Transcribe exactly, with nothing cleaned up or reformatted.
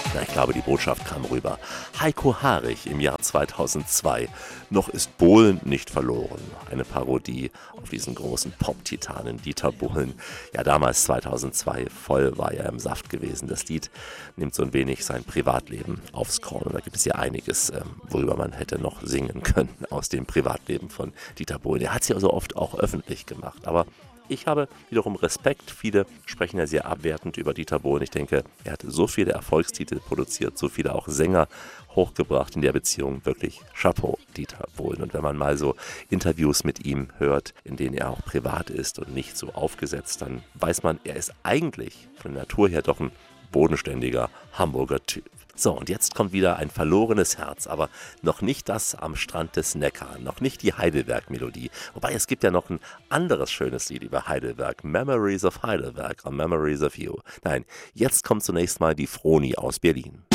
Na, ich glaube, die Botschaft kam rüber. Heiko Harich im Jahr zweitausendzwei. Noch ist Bohlen nicht verloren. Eine Parodie auf diesen großen Pop-Titanen Dieter Bohlen. Ja, damals zweitausendzwei, voll war er im Saft gewesen. Das Lied nimmt so ein wenig sein Privatleben aufs Korn. Und da gibt es ja einiges, ähm, worüber man hätte noch singen können aus dem Privatleben von Dieter Bohlen. Er hat es ja so oft auch öffentlich gemacht. Aber ich habe wiederum Respekt. Viele sprechen ja sehr abwertend über Dieter Bohlen. Ich denke, er hat so viele Erfolgstitel produziert, so viele auch Sänger hochgebracht in der Beziehung. Wirklich Chapeau, Dieter Bohlen. Und wenn man mal so Interviews mit ihm hört, in denen er auch privat ist und nicht so aufgesetzt, dann weiß man, er ist eigentlich von der Natur her doch ein bodenständiger Hamburger Typ. So, und jetzt kommt wieder ein verlorenes Herz, aber noch nicht das am Strand des Neckar, noch nicht die Heidelberg-Melodie. Wobei, es gibt ja noch ein anderes schönes Lied über Heidelberg, Memories of Heidelberg, or Memories of You. Nein, jetzt kommt zunächst mal die Froni aus Berlin.